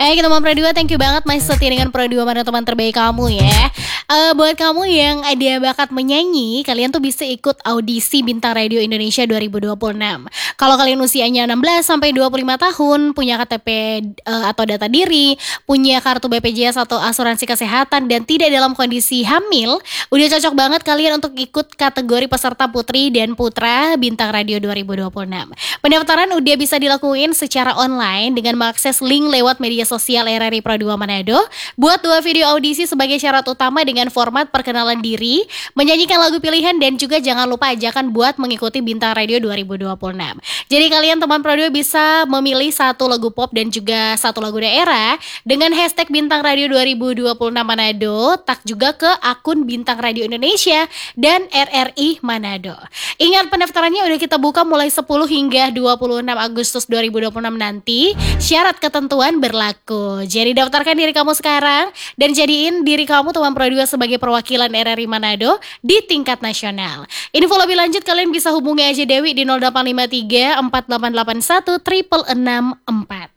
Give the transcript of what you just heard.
Kita mau Pro 2, thank you banget masih setia dengan Pro 2 mana teman terbaik kamu ya. Buat kamu yang ada bakat menyanyi, kalian tuh bisa ikut audisi Bintang Radio Indonesia 2026. Kalau kalian usianya 16 sampai 25 tahun, punya KTP atau data diri, punya kartu BPJS atau asuransi kesehatan dan tidak dalam kondisi hamil, udah cocok banget kalian untuk ikut kategori peserta putri dan putra Bintang Radio 2026. Pendaftaran udah bisa dilakuin secara online dengan mengakses link lewat media sosial RRI Pro 2 Manado. Buat 2 video audisi sebagai syarat utama dengan format perkenalan diri, menyanyikan lagu pilihan dan juga jangan lupa ajakan buat mengikuti Bintang Radio 2026. Jadi kalian teman Pro 2 bisa memilih satu lagu pop dan juga satu lagu daerah dengan hashtag Bintang Radio 2026 Manado, tag juga ke akun Bintang Radio Indonesia dan RRI Manado. Ingat pendaftarannya udah kita buka mulai 10 hingga 26 Agustus 2026 nanti. Syarat ketentuan berlaku. Jadi daftarkan diri kamu sekarang dan jadiin diri kamu teman Pro 2 sebagai perwakilan RRI Manado di tingkat nasional. Info lebih lanjut kalian bisa hubungi aja Dewi di 0853 4881 664.